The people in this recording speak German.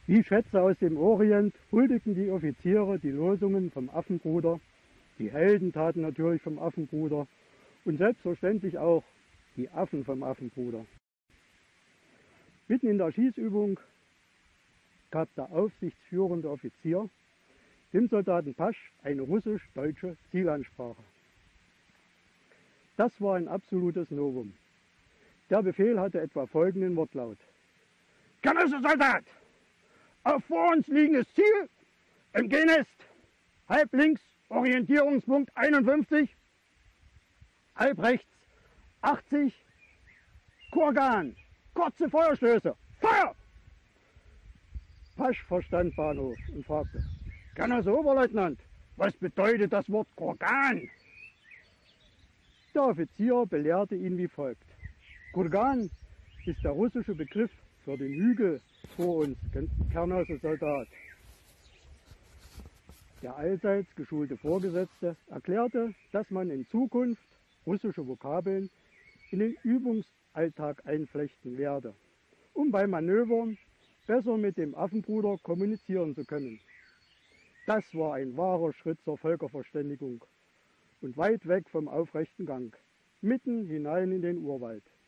Wie Schätze aus dem Orient huldigten die Offiziere die Losungen vom Affenbruder, die Heldentaten natürlich vom Affenbruder und selbstverständlich auch die Affen vom Affenbruder. Mitten in der Schießübung gab der aufsichtsführende Offizier dem Soldaten Pasch eine russisch-deutsche Zielansprache. Das war ein absolutes Novum. Der Befehl hatte etwa folgenden Wortlaut: Genosse Soldat, auf vor uns liegendes Ziel im G-Nest, halb links Orientierungspunkt 51, halb rechts 80, Kurgan, kurze Feuerstöße, Feuer! Pasch verstand Bahnhof und fragte: Genosse Oberleutnant, was bedeutet das Wort Kurgan? Der Offizier belehrte ihn wie folgt: Kurgan ist der russische Begriff für den Hügel vor uns, Genosse Soldat. Der allseits geschulte Vorgesetzte erklärte, dass man in Zukunft russische Vokabeln in den Übungsalltag einflechten werde, um bei Manövern besser mit dem Affenbruder kommunizieren zu können. Das war ein wahrer Schritt zur Völkerverständigung und weit weg vom aufrechten Gang, mitten hinein in den Urwald.